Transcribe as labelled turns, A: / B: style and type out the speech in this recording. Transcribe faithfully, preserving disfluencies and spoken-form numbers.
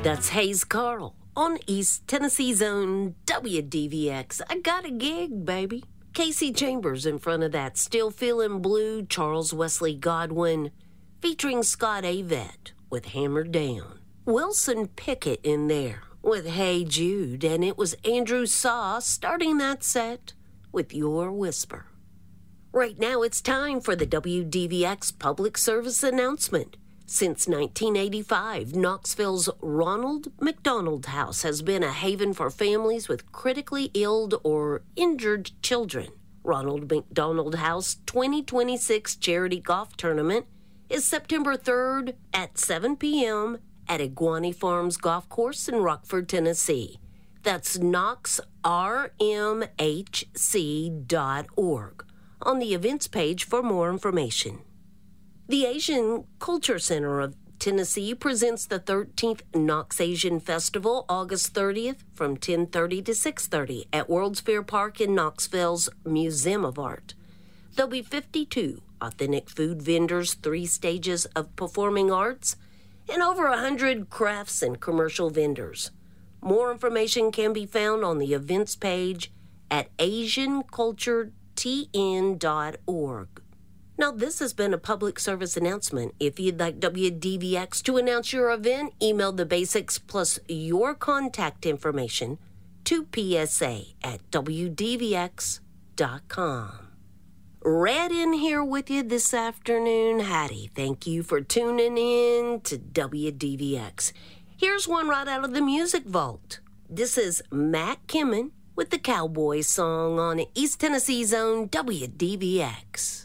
A: That's Hayes Carl on East Tennessee's own W D V X. I got a gig, baby. Casey Chambers in front of that Still Feeling Blue, Charles Wesley Godwin, featuring Scott Avett with Hammered Down. Wilson Pickett in there with Hey Jude, and it was Andrew Saw starting that set with Your Whisper. Right now it's time for the W D V X public service announcement. Since nineteen eighty-five, Knoxville's Ronald McDonald House has been a haven for families with critically ill or injured children. Ronald McDonald House twenty twenty-six Charity Golf Tournament is September third at seven p.m. at Iguani Farms Golf Course in Rockford, Tennessee. That's knox r m h c dot org on the events page for more information. The Asian Culture Center of Tennessee presents the thirteenth Knox Asian Festival, August thirtieth, from ten thirty to six thirty at World's Fair Park in Knoxville's Museum of Art. There'll be fifty-two authentic food vendors, three stages of performing arts, and over one hundred crafts and commercial vendors. More information can be found on the events page at asian culture t n dot org. Now, this has been a public service announcement. If you'd like W D V X to announce your event, email the basics plus your contact information to p s a at w d v x dot com. Red in here with you this afternoon. Hattie, thank you for tuning in to W D V X. Here's one right out of the Music Vault. This is Matt Kimmon with the Cowboy Song on East Tennessee's own W D V X.